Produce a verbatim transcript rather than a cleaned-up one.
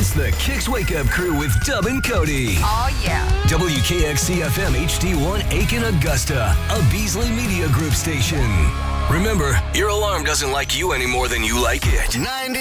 It's the Kicks Wake Up Crew with Dub and Cody. Oh, yeah. W K X C F M H D one Aiken, Augusta, a Beasley Media Group station. Remember, your alarm doesn't like you any more than you like it. ninety